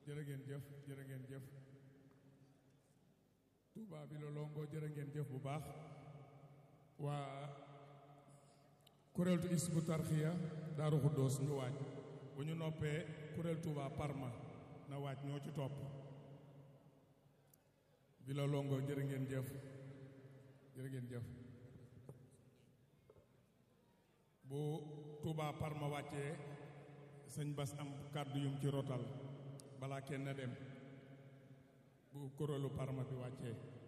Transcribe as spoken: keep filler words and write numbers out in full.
jërë ngeen jëf jërë ngeen jëf Touba bi la longo jërë ngeen jëf bu baax waa kuréeltu Hizbut Tarqiyyah Daaru Xuddoos ñu waaj bu ñu noppee kuréel Touba Parma na waaj ñoo ci topp bi la longo jërë ngeen jëf jërë ngeen jëf bu Touba Parma wàccee sëñ Bas am kàddu yum ci rotal balaa kenn dem bu kuréelu Parma bi wàccee